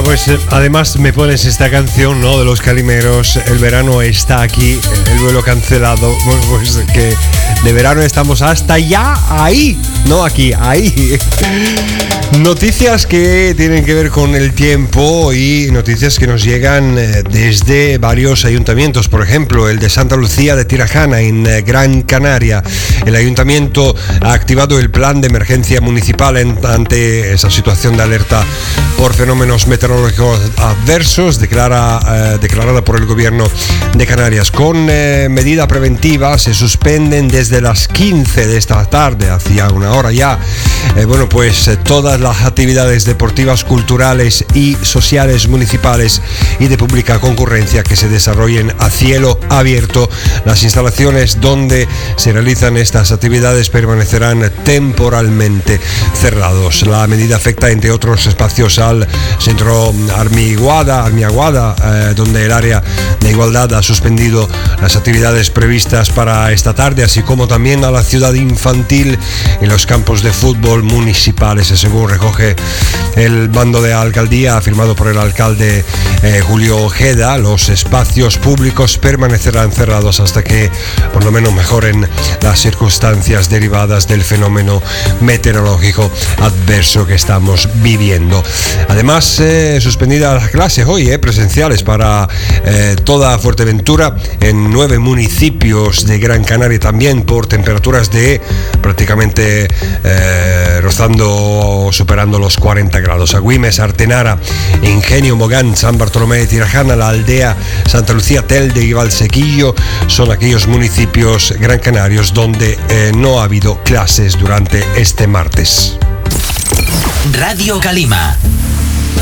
pues además me pones esta canción, ¿no? De los Calimeros, el verano está aquí, el vuelo cancelado. Bueno, pues que de verano estamos hasta ya ahí, no aquí, ahí. Noticias que tienen que ver con el tiempo y noticias que nos llegan desde varios ayuntamientos. Por ejemplo, el de Santa Lucía de Tirajana, en Gran Canaria. El ayuntamiento ha activado el plan de emergencia municipal ante esa situación de alerta por fenómenos meteorológicos adversos declarada por el gobierno de Canarias. Con medida preventiva se suspenden desde las 15 de esta tarde, hacía una hora ya, todas las actividades deportivas, culturales y sociales municipales y de pública concurrencia que se desarrollen a cielo abierto. Las instalaciones donde se realizan estas actividades permanecerán temporalmente cerrados. La medida afecta, entre otros espacios, al centro Armiaguada, donde el área de igualdad ha suspendido las actividades previstas para esta tarde, así como también a la ciudad infantil y los campos de fútbol municipales, según recoge el mando de alcaldía firmado por el alcalde Julio Ojeda. Los espacios públicos permanecerán cerrados hasta que por lo menos mejoren las circunstancias derivadas del fenómeno meteorológico adverso que estamos viviendo. Además, suspendidas las clases hoy presenciales para toda Fuerteventura en 9 municipios de Gran Canaria, también por temperaturas de prácticamente rozando o superando los 40 grados. Agüimes, Artenara, Ingenio, Mogán, San Bartolomé de Tirajana, La Aldea, Santa Lucía, Telde y Valsequillo son aquellos municipios gran canarios donde no ha habido clases durante este martes. Radio Calima,